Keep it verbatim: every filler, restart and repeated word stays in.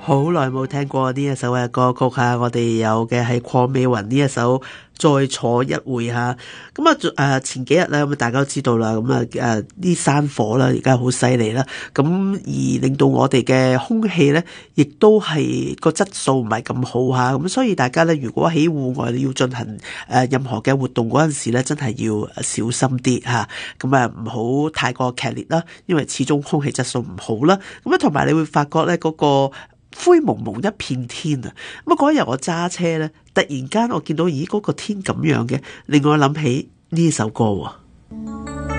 好耐冇聽過呢一首嘅歌曲吓，我哋有嘅係鄺美雲呢一首再坐一會吓。咁啊誒前幾日咧，咁大家都知道啦，咁啊誒啲山火啦，而家好犀利啦，咁而令到我哋嘅空氣咧，亦都係個質素唔係咁好吓，咁所以大家咧，如果喺戶外要進行誒任何嘅活動嗰陣時咧，真係要小心啲吓，咁啊唔好太過劇烈啦，因為始終空氣質素唔好啦。咁啊同埋你會發覺咧嗰個灰蒙蒙一片天啊！咁啊嗰日我揸車咧，突然間我見到咦嗰個天咁樣嘅，令我諗起呢首歌喎。